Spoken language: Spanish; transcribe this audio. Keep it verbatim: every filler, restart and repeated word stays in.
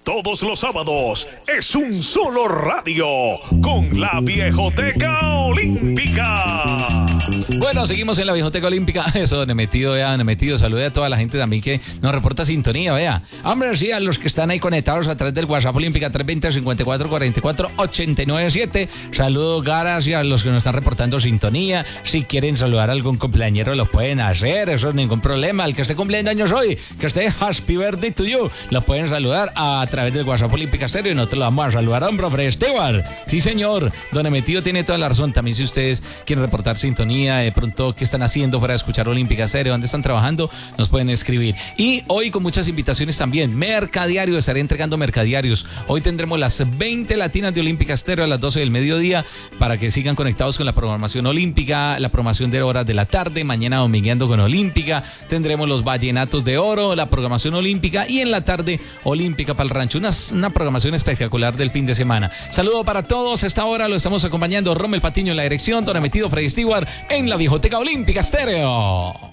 Todos los sábados es un solo radio con la Viejoteca Olímpica. Bueno, seguimos en la Viejoteca Olímpica. Eso, Nemetido, vea, Nemetido, salude a toda la gente también que nos reporta sintonía, vea. Hombre, sí, a los que están ahí conectados a través del WhatsApp Olímpica tres dos cero, cinco cuatro cuatro cuatro, ocho nueve siete. Saludos, Garas, y a los que nos están reportando sintonía. Si quieren saludar a algún cumpleañero, lo pueden hacer, eso es ningún problema. El que esté cumpliendo años hoy, que esté Happy Birthday to you, lo pueden saludar a través del WhatsApp Olímpica Estéreo y nosotros lo vamos a saludar, hombre, hombre, Esteban. Sí, señor, don Emetido tiene toda la razón. También si ustedes quieren reportar sintonía, de pronto qué están haciendo para escuchar Olímpica Estéreo, dónde están trabajando, nos pueden escribir. Y hoy con muchas invitaciones también, Mercadiario, estaré entregando Mercadiarios. Hoy tendremos las veinte latinas de Olímpica Estéreo a las doce del mediodía para que sigan conectados con la programación olímpica, la programación de horas de la tarde, mañana domingueando con Olímpica, tendremos los vallenatos de oro, la programación olímpica y en la tarde Olímpica para el Rancho, una, una programación espectacular del fin de semana. Saludo para todos, esta hora lo estamos acompañando Rommel Patiño en la dirección, don Emetido, Freddy Stewart en la Viejoteca Olímpica Estéreo.